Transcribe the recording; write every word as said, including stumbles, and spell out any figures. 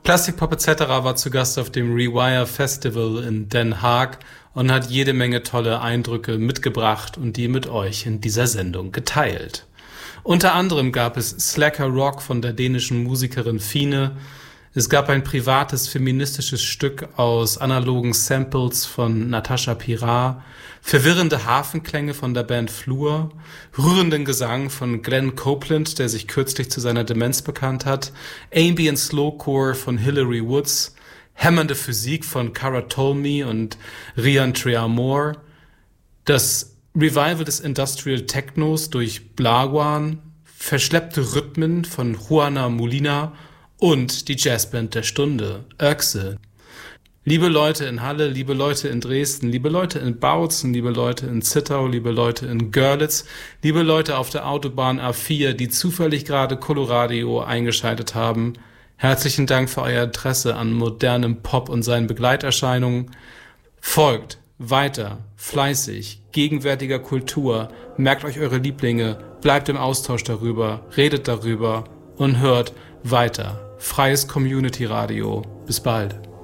Plastic Pop et cetera war zu Gast auf dem Rewire Festival in Den Haag und hat jede Menge tolle Eindrücke mitgebracht und die mit euch in dieser Sendung geteilt. Unter anderem gab es Slacker Rock von der dänischen Musikerin Fine. Es gab ein privates feministisches Stück aus analogen Samples von Natascha Pirar, verwirrende Hafenklänge von der Band Flur, rührenden Gesang von Glenn Copeland, der sich kürzlich zu seiner Demenz bekannt hat, Ambient Slowcore von Hilary Woods, hämmernde Physik von Cara Tolmy und Rian Treamore, das Revival des Industrial Technos durch Blagwan, verschleppte Rhythmen von Juana Molina und die Jazzband der Stunde, Öxe. Liebe Leute in Halle, liebe Leute in Dresden, liebe Leute in Bautzen, liebe Leute in Zittau, liebe Leute in Görlitz, liebe Leute auf der Autobahn A vier, die zufällig gerade Coloradio eingeschaltet haben, herzlichen Dank für euer Interesse an modernem Pop und seinen Begleiterscheinungen. Folgt weiter, fleißig, gegenwärtiger Kultur, merkt euch eure Lieblinge, bleibt im Austausch darüber, redet darüber und hört weiter. Freies Community Radio. Bis bald.